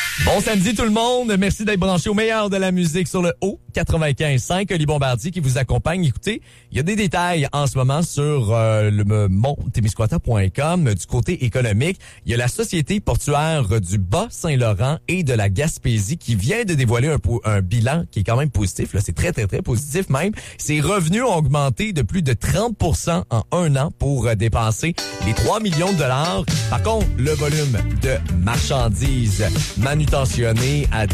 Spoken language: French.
Bon samedi tout le monde, merci d'être branché au meilleur de la musique sur le haut 95.5. Oli Bombardier qui vous accompagne. Écoutez, il y a des détails en ce moment sur le montémiscouata.com du côté économique. Il y a la Société portuaire du Bas-Saint-Laurent et de la Gaspésie qui vient de dévoiler un bilan qui est quand même positif. Là, c'est très, très, très positif même. Ses revenus ont augmenté de plus de 30% en un an pour dépasser les 3 millions de dollars. Par contre, le volume de marchandises manutentionnées à